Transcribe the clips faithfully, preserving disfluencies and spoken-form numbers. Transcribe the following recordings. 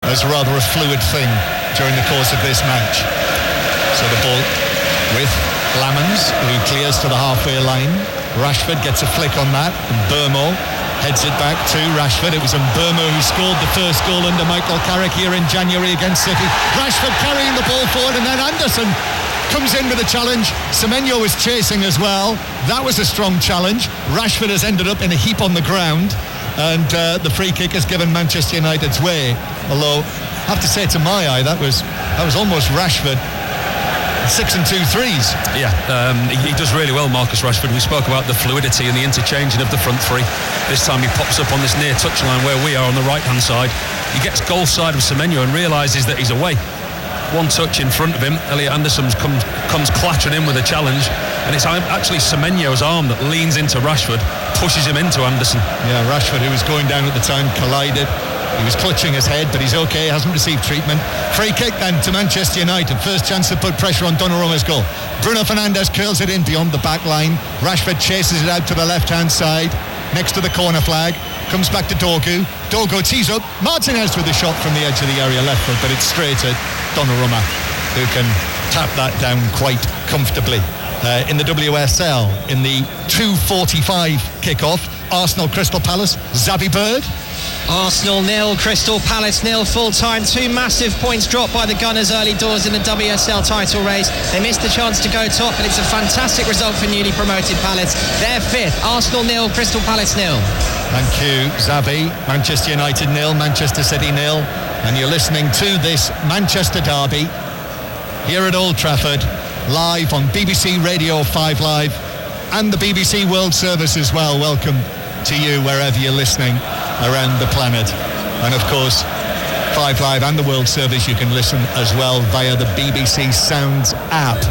as rather a fluid thing during the course of this match. So the ball with Lamans, who clears to the halfway line. Rashford gets a flick on that, and Burmo heads it back to Rashford. It was Burmo who scored the first goal under Michael Carrick here in January against City. Rashford carrying the ball forward, and then Anderson comes in with a challenge. Semenyo is chasing as well. That was a strong challenge. Rashford has ended up in a heap on the ground, and uh, the free kick has given Manchester United's way. Although, I have to say, to my eye, that was that was almost Rashford. Six and two threes. Yeah, um, he, he does really well, Marcus Rashford. We spoke about the fluidity and the interchanging of the front three. This time he pops up on this near touchline where we are on the right-hand side. He gets goal side of Semenyo and realises that he's away. One touch in front of him. Elliot Anderson comes, comes clattering in with a challenge, and it's actually Semenyo's arm that leans into Rashford, pushes him into Anderson. Yeah, Rashford, who was going down at the time, collided. He was clutching his head, but he's okay, hasn't received treatment. Free kick then to Manchester United. First chance to put pressure on Donnarumma's goal. Bruno Fernandes curls it in beyond the back line. Rashford chases it out to the left-hand side, next to the corner flag. Comes back to Dogu. Dogu tees up. Martinez with a shot from the edge of the area left foot, but it's straight at Donnarumma, who can tap that down quite comfortably. Uh, in the W S L, in the two forty-five kick-off, Arsenal Crystal Palace, Xavi Bird. Arsenal nil, Crystal Palace nil, full time. Two massive points dropped by the Gunners early doors in the W S L title race. They missed the chance to go top, but it's a fantastic result for newly promoted Palace. They're fifth. Arsenal nil, Crystal Palace nil. Thank you, Xavi. Manchester United nil, Manchester City nil. And you're listening to this Manchester derby here at Old Trafford, live on B B C Radio five Live and the B B C World Service as well. Welcome to you wherever you're listening around the planet. And of course, five Live and the World Service, you can listen as well via the B B C Sounds app.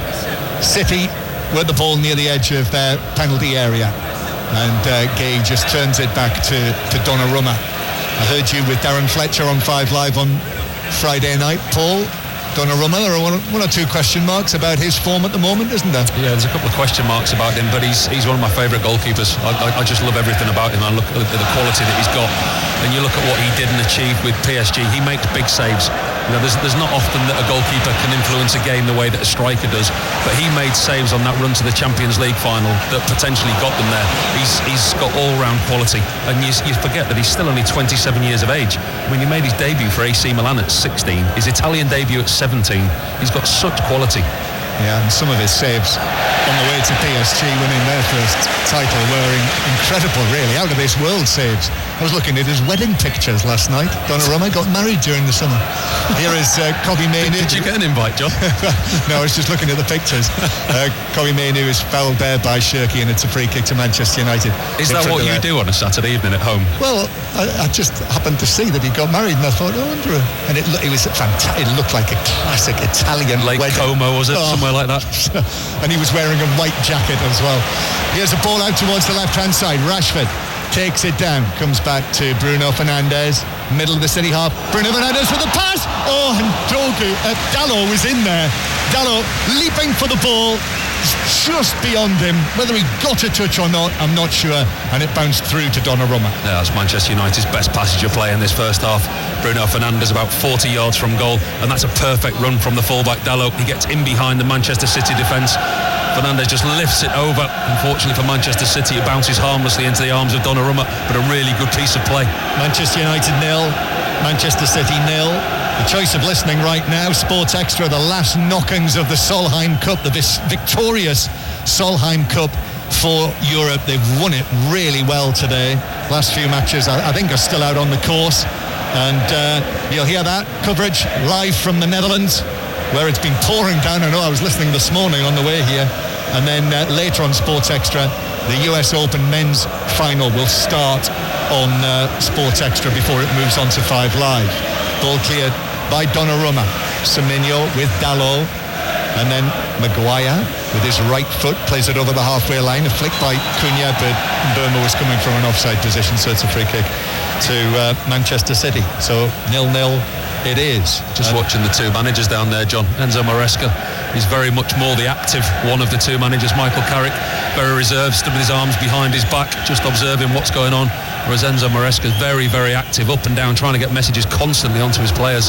City with the ball near the edge of their penalty area, and uh, Gay just turns it back to, to Donnarumma. I heard you with Darren Fletcher on five Live on Friday night. Paul, Donnarumma, there are one, one or two question marks about his form at the moment, isn't there? Yeah, there's a couple of question marks about him, but he's he's one of my favourite goalkeepers. I, I, I just love everything about him. I look at the quality that he's got, and you look at what he did and achieved with P S G. He makes big saves. You know, there's there's not often that a goalkeeper can influence a game the way that a striker does, but he made saves on that run to the Champions League final that potentially got them there. He's he's got all-round quality, and you, you forget that he's still only twenty-seven years of age. I mean, he made his debut for A C Milan at sixteen, his Italian debut at seventeen. He's got such quality. Yeah, and some of his saves on the way to P S G winning their first title were in, incredible, really, out of this world saves. I was looking at his wedding pictures last night. Donnarumma got married during the summer. Here is uh, Kobbie Mainoo. Did you get an invite, John? No, I was just looking at the pictures. Uh, Kobbie Mainoo is fouled there by Shirky, and it's a free kick to Manchester United. Is that what you do on a Saturday evening at home? Well, I, I just happened to see that he got married, and I thought, oh, I wonder. And it, it was fantastic. It looked like a classic Italian Lake wedding. Como, was it? Oh. Somewhere like that. And he was wearing a white jacket as well. Here's a ball out towards the left-hand side. Rashford takes it down, comes back to Bruno Fernandes, middle of the City half. Bruno Fernandes with a pass. Oh, and Dogu, uh, Dalot was in there. Dalot leaping for the ball, just beyond him. Whether he got a touch or not, I'm not sure. And it bounced through to Donnarumma. Yeah, that's Manchester United's best passenger play in this first half. Bruno Fernandes about forty yards from goal, and that's a perfect run from the fullback Dalot. He gets in behind the Manchester City defence. Fernandes just lifts it over. Unfortunately for Manchester City, it bounces harmlessly into the arms of Donnarumma, but a really good piece of play. Manchester United nil, Manchester City nil. The choice of listening right now, Sports Extra, the last knockings of the Solheim Cup, the vis- victorious Solheim Cup for Europe. They've won it really well today. Last few matches, I, I think, are still out on the course. And uh, you'll hear that coverage live from the Netherlands, where it's been pouring down. I know I was listening this morning on the way here. And then uh, later on Sports Extra, the U S Open men's final will start on uh, Sports Extra before it moves on to five Live. Ball cleared by Donnarumma. Semenyo with Dalot. And then Maguire with his right foot plays it over the halfway line. A flick by Cunha, but Burma was coming from an offside position, so it's a free kick to uh, Manchester City. So nil-nil it is. Just uh, watching the two managers down there, John. Enzo Maresca is very much more the active one of the two managers. Michael Carrick, very reserved, stood with his arms behind his back, just observing what's going on. Whereas Enzo Maresca is very, very active, up and down, trying to get messages constantly onto his players.